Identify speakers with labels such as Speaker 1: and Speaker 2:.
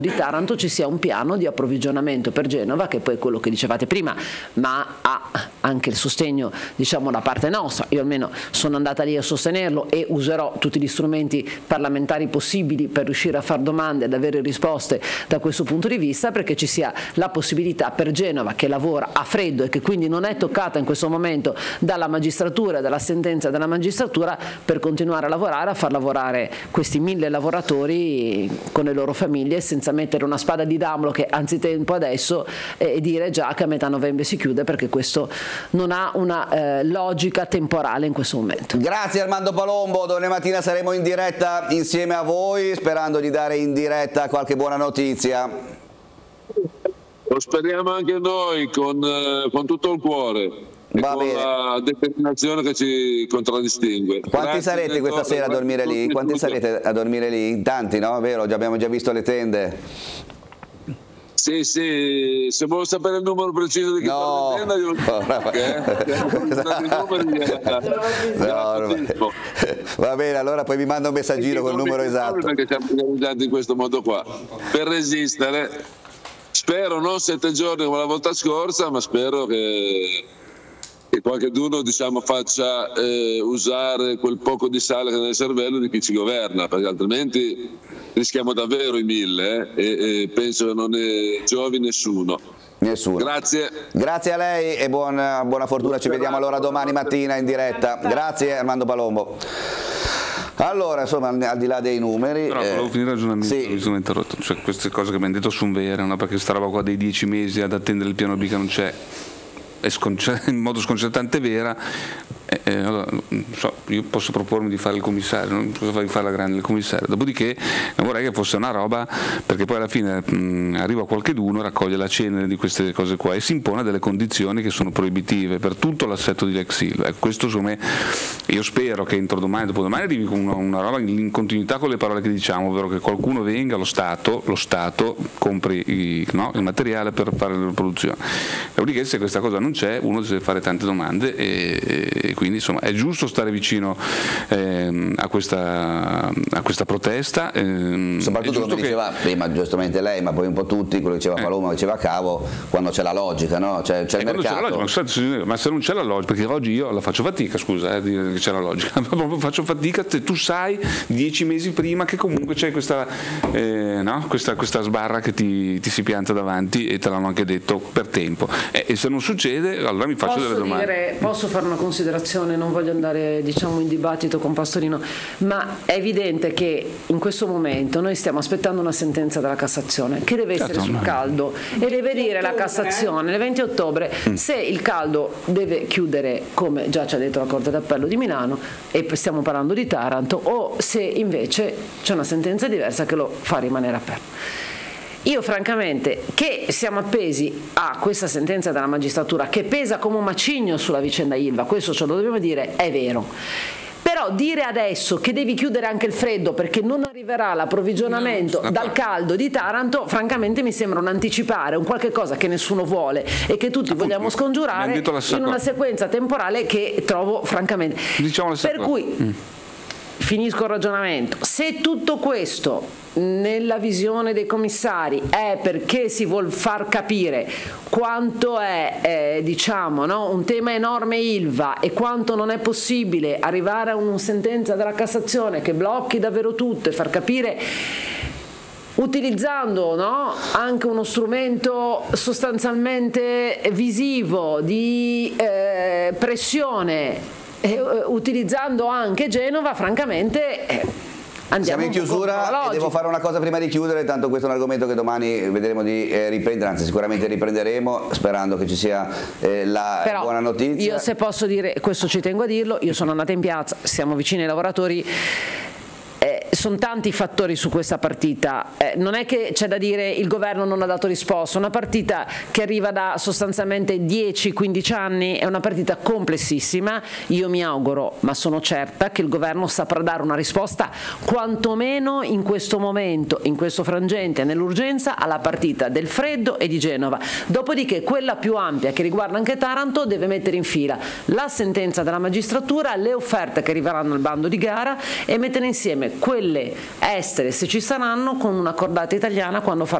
Speaker 1: di Taranto ci sia un piano di approvvigionamento per Genova, che poi è quello che dicevate prima, ma ha anche il sostegno, diciamo, da parte nostra. Io almeno sono andata lì a sostenerlo e userò tutti gli strumenti parlamentari possibili per riuscire a fare domande ed avere risposte da questo punto di vista, perché ci sia la possibilità per Genova, che lavora a freddo e che quindi non è toccata in questo momento dalla magistratura, dalla sentenza della magistratura, per continuare a lavorare, a far lavorare questi 1000 lavoratori con le loro famiglie, senza mettere una spada di Damocle anzitempo adesso e dire già che a metà novembre si chiude, perché questo non ha una logica temporale in questo momento.
Speaker 2: Grazie Armando Palombo, domani mattina saremo in diretta insieme a voi, sperando di dare in diretta qualche buona notizia.
Speaker 3: Lo speriamo anche noi con tutto il cuore e con la determinazione che ci contraddistingue.
Speaker 2: Quanti sarete questa sera a dormire lì? Quanti sarete a dormire lì? Tanti, no? Vero? Abbiamo già visto le tende.
Speaker 3: Sì, se vuoi sapere il numero preciso di chi
Speaker 2: no.
Speaker 3: parla in tenda,
Speaker 2: va bene, allora poi mi manda un messaggino con il numero esatto.
Speaker 3: Perché siamo organizzati in questo modo qua, per resistere. Spero non 7 giorni come la volta scorsa, ma spero che qualcuno, diciamo, faccia usare quel poco di sale che è nel cervello di chi ci governa, perché altrimenti rischiamo davvero i 1000 e penso che non ne giovi nessuno. Grazie
Speaker 2: a lei e buona fortuna, ci vediamo allora domani mattina in diretta. Grazie Armando Palombo. Allora, insomma, al di là dei numeri...
Speaker 4: Però volevo finire il ragionamento, mi sono interrotto. Cioè, queste cose che mi hanno detto sono vere, no? Perché sta roba qua dei 10 mesi ad attendere il piano B che non c'è, è in modo sconcertante vera. Allora, non so, io posso propormi di fare il commissario, non posso fare la grande il commissario, dopodiché non vorrei che fosse una roba, perché poi alla fine arriva qualcheduno, raccoglie la cenere di queste cose qua e si impone delle condizioni che sono proibitive per tutto l'assetto di Lex Ilva. Questo secondo me, io spero che entro domani, dopodomani arrivi con una roba in continuità con le parole che diciamo, ovvero che qualcuno venga, lo Stato compri il materiale per fare la produzione. Dopodiché se questa cosa non c'è, uno deve fare tante domande e quindi insomma è giusto stare vicino a questa protesta,
Speaker 2: soprattutto come diceva prima giustamente lei, ma poi un po' tutti, quello che diceva Paloma, diceva Cavo, quando c'è la logica, no? C'è il mercato.
Speaker 4: Ma se non c'è la logica, perché oggi io la faccio fatica, scusa, a dire che c'è la logica, ma proprio faccio fatica se tu sai 10 mesi prima che comunque c'è questa sbarra che ti si pianta davanti e te l'hanno anche detto per tempo, e se non succede allora mi faccio delle domande.
Speaker 1: Posso fare una considerazione? Non voglio andare, diciamo, in dibattito con Pastorino, ma è evidente che in questo momento noi stiamo aspettando una sentenza della Cassazione che deve essere sul caldo, e deve dire la Cassazione il 20 ottobre se il caldo deve chiudere, come già ci ha detto la Corte d'Appello di Milano, e stiamo parlando di Taranto, o se invece c'è una sentenza diversa che lo fa rimanere aperto. Io francamente, che siamo appesi a questa sentenza della magistratura che pesa come un macigno sulla vicenda Ilva, questo ce lo dobbiamo dire, è vero. Però dire adesso che devi chiudere anche il freddo perché non arriverà l'approvvigionamento dal caldo di Taranto, francamente mi sembra un anticipare un qualche cosa che nessuno vuole e che tutti vogliamo scongiurare in una sequenza temporale che trovo francamente. Per cui finisco il ragionamento. Se tutto questo nella visione dei commissari è perché si vuol far capire quanto è un tema enorme Ilva e quanto non è possibile arrivare a una sentenza della Cassazione che blocchi davvero tutto e far capire, utilizzando anche uno strumento sostanzialmente visivo di pressione, utilizzando anche Genova, francamente
Speaker 2: siamo in chiusura e devo fare una cosa prima di chiudere, tanto questo è un argomento che domani vedremo di riprendere, anzi sicuramente riprenderemo, sperando che ci sia la buona notizia.
Speaker 1: Io, se posso dire, questo ci tengo a dirlo, io sono andata in piazza, siamo vicini ai lavoratori, sono tanti i fattori su questa partita, non è che c'è da dire il governo non ha dato risposta, una partita che arriva da sostanzialmente 10-15 anni, è una partita complessissima. Io mi auguro, ma sono certa, che il governo saprà dare una risposta quantomeno in questo momento, in questo frangente, nell'urgenza, alla partita del freddo e di Genova. Dopodiché quella più ampia che riguarda anche Taranto deve mettere in fila la sentenza della magistratura, le offerte che arriveranno al bando di gara e mettere insieme quelle quelle estere, se ci saranno, con una cordata italiana quando